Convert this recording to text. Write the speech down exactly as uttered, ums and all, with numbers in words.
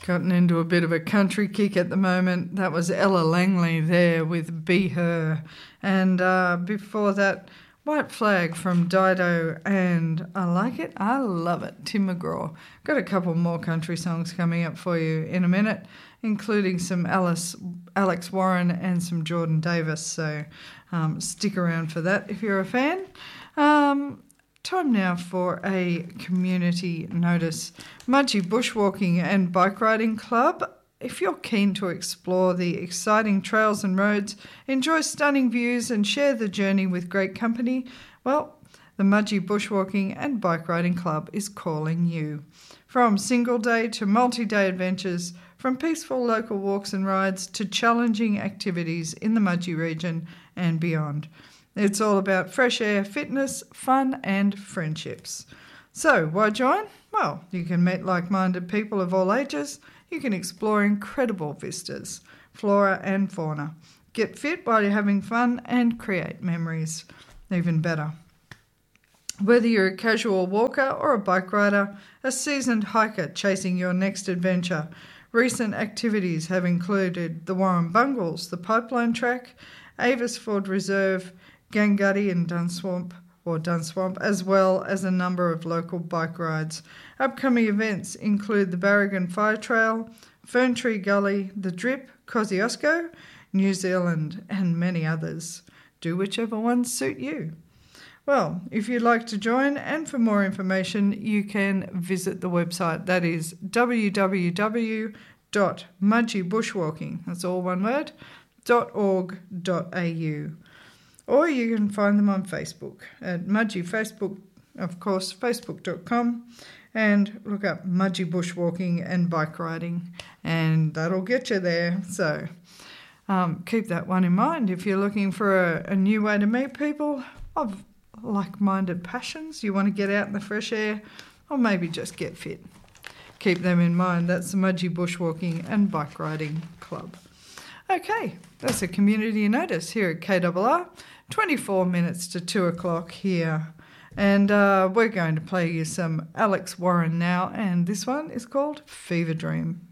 Gotten into a bit of a country kick at the moment. That was Ella Langley there with Be Her. And uh, before that, White Flag from Dido, and I like it, I love it, Tim McGraw. Got a couple more country songs coming up for you in a minute, including some Alice, Alex Warren and some Jordan Davis, so um, stick around for that if you're a fan. Um, time now for a community notice. Mudgee Bushwalking and Bike Riding Club. If you're keen to explore the exciting trails and roads, enjoy stunning views and share the journey with great company, well, the Mudgee Bushwalking and Bike Riding Club is calling you. From single day to multi-day adventures, from peaceful local walks and rides to challenging activities in the Mudgee region and beyond. It's all about fresh air, fitness, fun and friendships. So, why join? Well, you can meet like-minded people of all ages. You can explore incredible vistas, flora and fauna. Get fit while you're having fun and create memories. Even better. Whether you're a casual walker or a bike rider, a seasoned hiker chasing your next adventure, recent activities have included the Warren Bungles, the Pipeline Track, Avesford Reserve, Ganguddy and Dunswamp, or Dunswamp, as well as a number of local bike rides. Upcoming events include the Barragan Fire Trail, Ferntree Gully, the Drip, Kosciuszko, New Zealand, and many others. Do whichever ones suit you. Well, if you'd like to join and for more information, you can visit the website. That is w w w dot mudgee bushwalking, that's all one word, .org dot a u. Or you can find them on Facebook at Mudgee Facebook, of course, facebook dot com, and look up Mudgee Bushwalking and Bike Riding, and that'll get you there. So um, keep that one in mind. If you're looking for a, a new way to meet people of like-minded passions, you want to get out in the fresh air, or maybe just get fit. Keep them in mind. That's the Mudgee Bushwalking and Bike Riding Club. Okay, that's a community notice here at K R R. twenty-four minutes to two o'clock here. And uh, we're going to play you some Alex Warren now, and this one is called Fever Dream.